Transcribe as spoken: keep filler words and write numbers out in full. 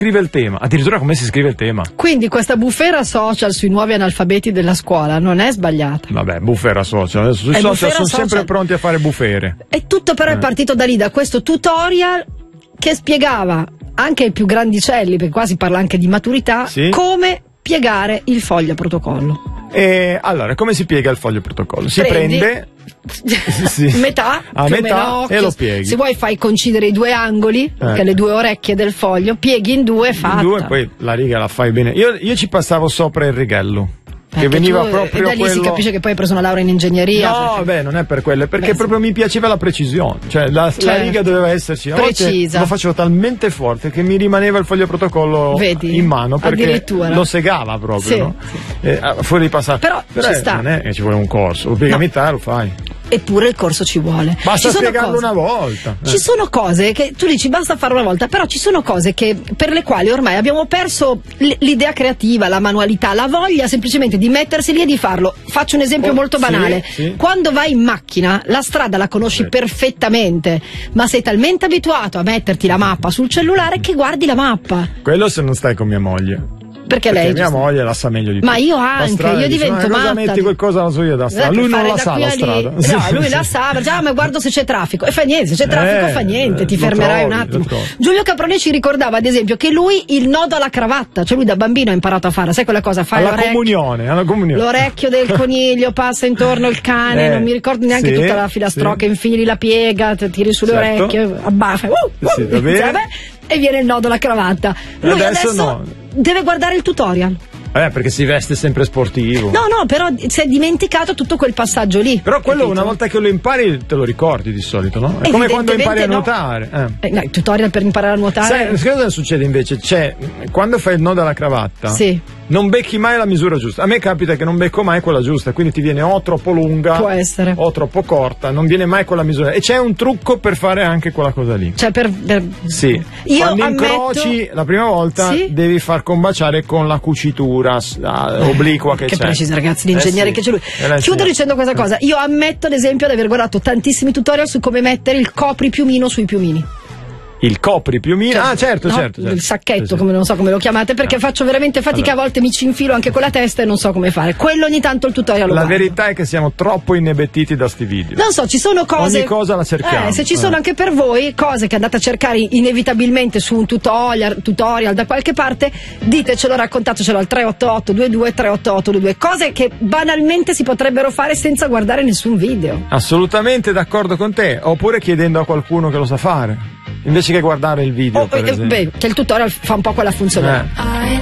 scrive il tema, addirittura come si scrive il tema. Quindi questa bufera social sui nuovi analfabeti della scuola non è sbagliata. Vabbè, bufera social, adesso sui È social bufera sono social. sempre pronti a fare bufere. E tutto però Eh. è partito da lì, da questo tutorial che spiegava anche ai più grandicelli, perché qua si parla anche di maturità, Sì. come piegare il foglio a protocollo. E allora, come si piega il foglio protocollo? Si Prendi- prende sì. metà, a più o metà meno occhio. e lo pieghi. Se vuoi fai coincidere i due angoli, Eh. che le due orecchie del foglio, pieghi in due e fatta. In due, poi la riga la fai bene. Io, io ci passavo sopra il righello. Che Perché veniva tu- proprio e da lì quello... si capisce che poi hai preso una laurea in ingegneria. No, perché- beh, non è per quello, è perché Beh, proprio mi piaceva la precisione. Cioè, la, la Certo. riga doveva esserci. A volte Precisa. lo facevo talmente forte che mi rimaneva il foglio protocollo Vedi? in mano perché Addirittura. lo segava proprio, Sì, no? sì. Eh, fuori di passaggio. Però ci eh, sta. non è che ci vuole un corso, lo pieghi a No. metà lo fai. Eppure il corso ci vuole. Basta Ci sono spiegarlo cose- una volta. Ci Eh. sono cose che tu dici basta farlo una volta, però ci sono cose che, per le quali ormai abbiamo perso l- l'idea creativa, la manualità, la voglia semplicemente di mettersi lì e di farlo. Faccio un esempio Oh, molto sì, banale. sì. Quando vai in macchina, la strada la conosci Sì. perfettamente, ma sei talmente abituato a metterti la mappa sul cellulare che guardi la mappa. Quello se non stai con mia moglie. Perché, Perché lei mia giusto- moglie la sa meglio di te. Ma io La anche, strada io dice, divento "Ma cosa matta metti di- qualcosa sulla io da strada?" Eh, Lui per non fare la da sa qui la a lì. strada. No, lui la sa, dice, ah, ma guardo se c'è traffico. E fa niente, se c'è traffico Eh, fa niente, ti lo fermerai trovi, un lo attimo. trovi. Giulio Caproni ci ricordava, ad esempio, che lui il nodo alla cravatta, cioè lui da bambino ha imparato a fare, sai quella cosa, fai Alla l'orecchio, comunione, alla comunione. l'orecchio del coniglio, passa intorno il cane, Eh, non mi ricordo neanche sì, tutta la filastrocca, sì. infili la piega, ti tiri sulle Certo. orecchie, abbaffa, uh, uh, Sì, va bene. vabbè, e viene il nodo alla cravatta. Lui adesso adesso, no. deve guardare il tutorial. Eh, perché si veste sempre sportivo. No, no, però si è dimenticato tutto quel passaggio lì. Però quello capito? una volta che lo impari te lo ricordi di solito, no? È come quando impari a Evidentemente nuotare. Eh. Eh, no, il tutorial per imparare a nuotare. Sai, sai cosa succede invece? C'è, quando fai il nodo alla cravatta, Sì. non becchi mai la misura giusta. A me capita che non becco mai quella giusta, quindi ti viene o troppo lunga Può essere. o troppo corta, non viene mai quella misura. E c'è un trucco per fare anche quella cosa lì. Cioè, per, per- Sì, Io quando ammetto- incroci la prima volta Sì? devi far combaciare con la cucitura s- ah, obliqua che, Che c'è. precisa, ragazzi, l'ingegnere Eh sì, che c'è lui. me l'ha Chiudo insegnato. dicendo questa cosa. Io ammetto, ad esempio, di aver guardato tantissimi tutorial su come mettere il copripiumino sui piumini. Il copri piumino. Cioè, ah, certo, no, certo, certo. Il sacchetto, Sì, sì. come non so come lo chiamate, perché No. faccio veramente fatica, Allora. a volte mi ci infilo anche con la testa e non so come fare. Quello ogni tanto il tutorial lo La guardo. verità è che siamo troppo inebetiti da sti video. Non so, ci sono cose. Ogni cosa la cerchiamo. Eh, se ci sono Eh. anche per voi cose che andate a cercare inevitabilmente su un tutorial, tutorial da qualche parte, ditecelo, raccontatecelo al tre otto otto due due tre otto otto due due. Cose che banalmente si potrebbero fare senza guardare nessun video. Assolutamente d'accordo con te. Oppure chiedendo a qualcuno che lo sa fare. Invece che guardare il video, Oh, per eh, esempio. beh, che il tutorial fa un po' quella funzione. Eh.